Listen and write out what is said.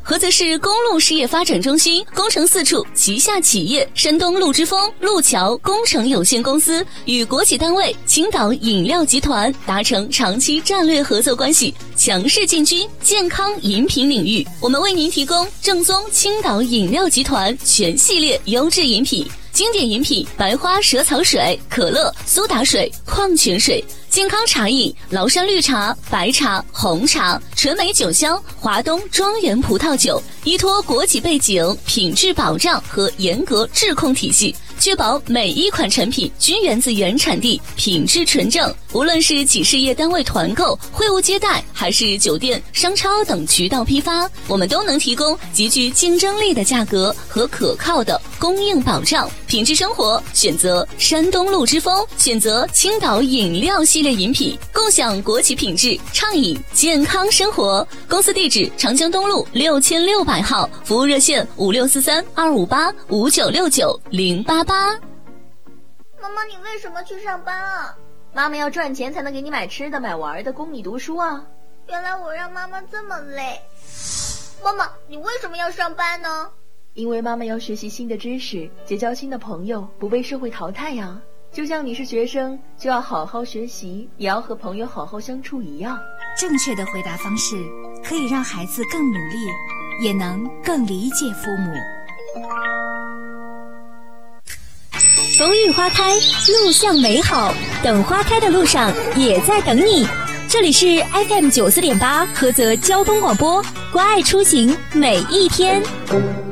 菏泽市公路事业发展中心工程4处旗下企业山东路之风路桥工程有限公司与国企单位青岛饮料集团达成长期战略合作关系，强势进军健康饮品领域。我们为您提供正宗青岛饮料集团全系列优质饮品，经典饮品白花蛇草水、可乐、苏打水、矿泉水；健康茶饮崂山绿茶、白茶、红茶；纯美酒香华东庄园葡萄酒。依托国企背景、品质保障和严格质控体系，确保每一款产品均源自原产地，品质纯正。无论是企事业单位团购、会务接待，还是酒店、商超等渠道批发，我们都能提供极具竞争力的价格和可靠的供应保障。品质生活选择山东路之风，选择青岛饮料系列饮品，共享国企品质，畅饮健康生活。公司地址长江东路6600号，服务热线5643-258-5969-088。 妈妈，你为什么去上班啊？ 妈妈要赚钱才能给你买吃的买玩的，供你读书啊。 原来我让妈妈这么累。妈妈，你为什么要上班呢？ 因为妈妈要学习新的知识，结交新的朋友，不被社会淘汰呀。就像你是学生，就要好好学习，也要和朋友好好相处一样。 正确的回答方式可以让孩子更努力，也能更理解父母。 风雨花开，路向美好，等花开的路上也在等你。这里是 FM 94.8菏泽交通广播，关爱出行每一天。